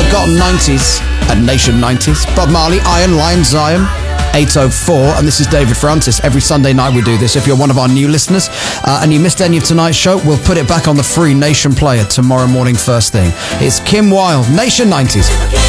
Forgotten 90s and Nation 90s. Bob Marley, Iron Lion Zion, 8:04, and this is David Francis. Every Sunday night we do this. If you're one of our new listeners and you missed any of tonight's show, we'll put it back on the free Nation player tomorrow morning first thing. It's Kim Wilde, Nation 90s.